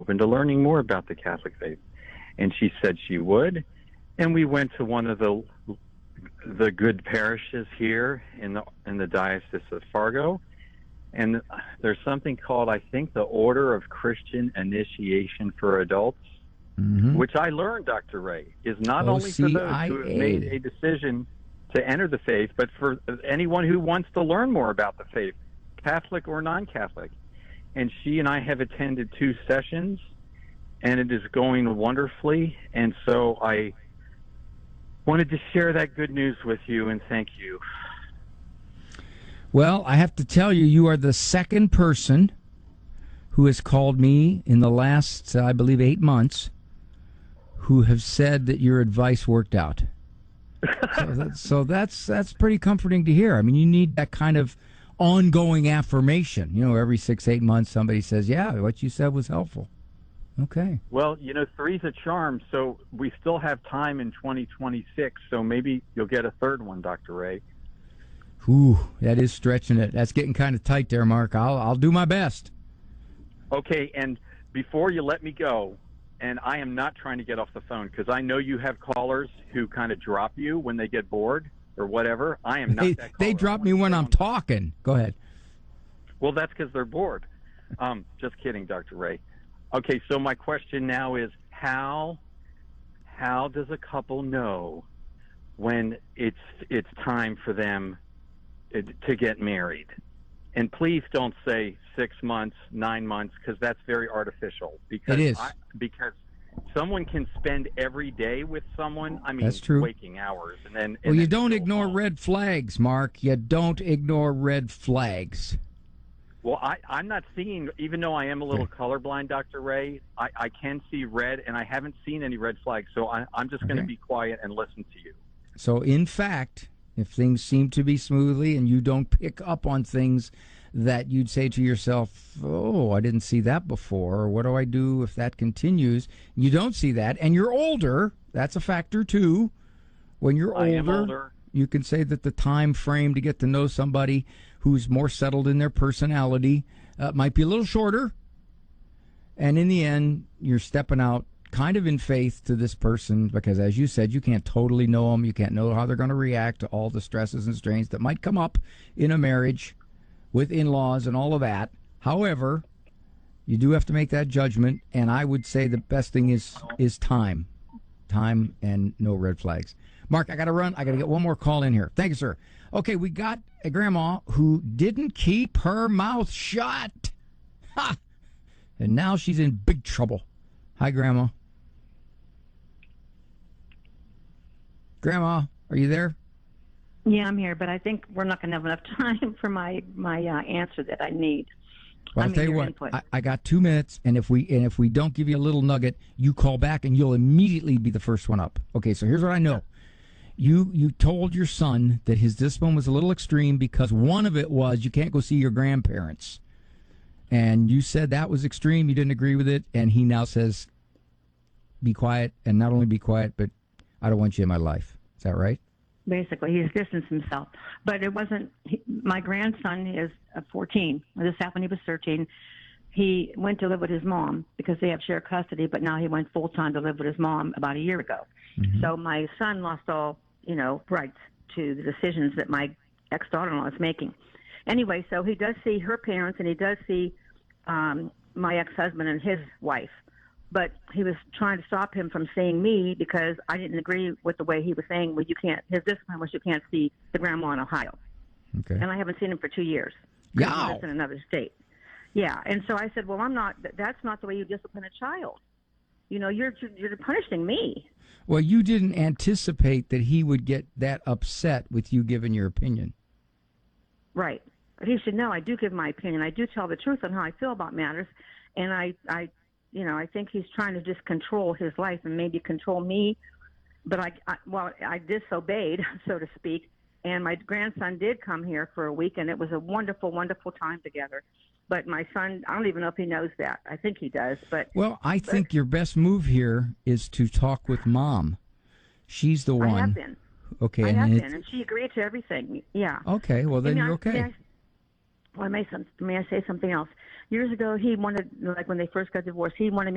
open to learning more about the Catholic faith. And she said she would. And we went to one of the good parishes here in the Diocese of Fargo. And there's something called, I think, the Order of Christian Initiation for Adults, which I learned, Dr. Ray, is not only for those who have made a decision to enter the faith, but for anyone who wants to learn more about the faith, Catholic or non-Catholic. And she and I have attended 2 sessions, and it is going wonderfully. And so I wanted to share that good news with you, and thank you. Well, I have to tell you, you are the second person who has called me in the last, I believe, 8 months who have said that your advice worked out. So that's pretty comforting to hear. I mean, you need that kind of ongoing affirmation. You know, every 6-8 months somebody says, yeah, what you said was helpful. Okay. Well, 3's a charm, so we still have time in 2026, so maybe you'll get a third one, Dr. Ray. Ooh, that is stretching it. That's getting kind of tight there, Mark. I'll do my best. Okay, and before you let me go, and I am not trying to get off the phone because I know you have callers who kind of drop you when they get bored or whatever. I am not that caller. They drop me when I'm talking. Go ahead. Well, that's because they're bored. Just kidding, Dr. Ray. Okay, so my question now is how does a couple know when it's time for them to get married? And please don't say 6 months, 9 months, because that's very artificial. Because it is. Because someone can spend every day with someone. I mean, that's true. Waking hours, and then. Well, you don't ignore red flags, Mark. You don't ignore red flags. Well, I'm not seeing, even though I am a little colorblind, Dr. Ray, I can see red, and I haven't seen any red flags. So I'm just going to be quiet and listen to you. So, in fact, if things seem to be smoothly and you don't pick up on things that you'd say to yourself, oh, I didn't see that before, or what do I do if that continues? You don't see that, and you're older. That's a factor, too. When you're older, I am older. You can say that the time frame to get to know somebody who's more settled in their personality might be a little shorter. And in the end, you're stepping out kind of in faith to this person because, as you said, you can't totally know them. You can't know how they're going to react to all the stresses and strains that might come up in a marriage with in-laws and all of that. However, you do have to make that judgment, and I would say the best thing is time. Time and no red flags. Mark, I got to run. I got to get one more call in here. Thank you, sir. Okay, we got a grandma who didn't keep her mouth shut. Ha! And now she's in big trouble. Hi, Grandma. Grandma, are you there? Yeah, I'm here, but I think we're not going to have enough time for my answer that I need. Well, I'll tell you what, I got 2 minutes, and if we don't give you a little nugget, you call back and you'll immediately be the first one up. Okay, so here's what I know. You told your son that his discipline was a little extreme because one of it was you can't go see your grandparents. And you said that was extreme, you didn't agree with it, and he now says, be quiet, and not only be quiet, but I don't want you in my life. Is that right? Basically, he's distanced himself. But it wasn't, my grandson is 14. This happened, he was 13. He went to live with his mom because they have shared custody, but now he went full-time to live with his mom about a year ago. Mm-hmm. So my son lost all, rights to the decisions that my ex-daughter-in-law is making. Anyway, so he does see her parents, and he does see my ex-husband and his wife. But he was trying to stop him from seeing me because I didn't agree with the way he was saying, well, his discipline was you can't see the grandma in Ohio. Okay. And I haven't seen him for 2 years. Yeah. He's in another state. Yeah. And so I said, well, that's not the way you discipline a child. You're punishing me. Well, you didn't anticipate that he would get that upset with you giving your opinion. Right. But he should know I do give my opinion. I do tell the truth on how I feel about matters. And I think he's trying to just control his life and maybe control me. But I disobeyed, so to speak. And my grandson did come here for a week, and it was a wonderful, wonderful time together. But my son, I don't even know if he knows that. I think he does. I think your best move here is to talk with Mom. She's the one. I have been. Okay. I have been, and she agreed to everything. Yeah. Okay, well, then you're okay. May I say something else? Years ago, he wanted, when they first got divorced, he wanted me